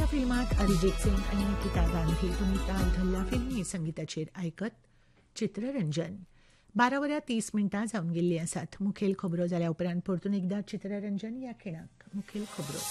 फिल्मात अरिजीत सिंग आणि निकिता गांधी तुमिता उधल्ला फिल्मी संगीताचेर आयकत चित्ररंजन 12:30 जावन गेल्ली आसात. मुखेल खबरो जाल्या उपरांत परतून एकदा चित्ररंजन या खिणाक मुखेल खबरो.